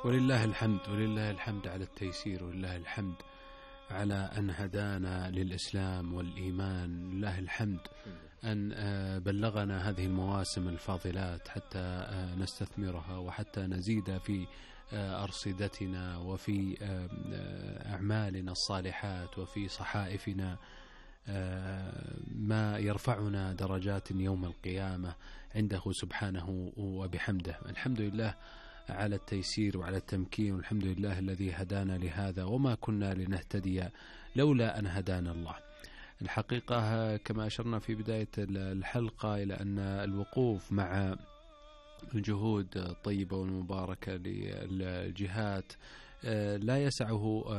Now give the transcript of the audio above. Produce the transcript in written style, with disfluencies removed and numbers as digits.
ولله الحمد، ولله الحمد على التيسير، ولله الحمد على أن هدانا للإسلام والإيمان. لله الحمد أن بلغنا هذه المواسم الفاضلات حتى نستثمرها وحتى نزيد في أرصدتنا وفي أعمالنا الصالحات وفي صحائفنا ما يرفعنا درجات يوم القيامة عنده سبحانه وبحمده. الحمد لله على التيسير وعلى التمكين، والحمد لله الذي هدانا لهذا، وما كنا لنهتدي لولا أن هدانا الله. الحقيقة كما أشرنا في بداية الحلقة إلى أن الوقوف مع الجهود الطيبة والمباركة للجهات لا يسعه